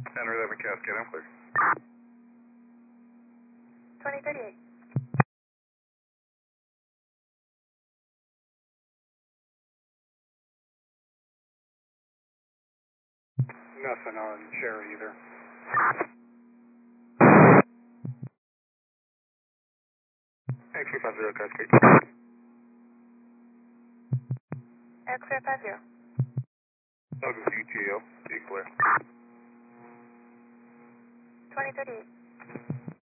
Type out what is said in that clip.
Center 11 Cascade, I'm clear. 2038. Nothing on Cherry either. X350 Cascade. X-ray 50. Douglas UTL, be clear. 2038.